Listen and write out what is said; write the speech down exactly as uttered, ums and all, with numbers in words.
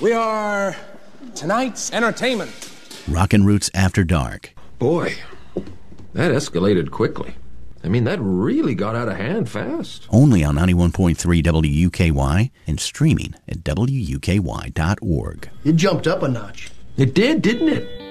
We are tonight's entertainment. Rockin' Roots After Dark. Boy, that escalated quickly. I mean, that really got out of hand fast. Only on ninety-one point three W U K Y and streaming at W U K Y dot org. It jumped up a notch. It did, didn't it?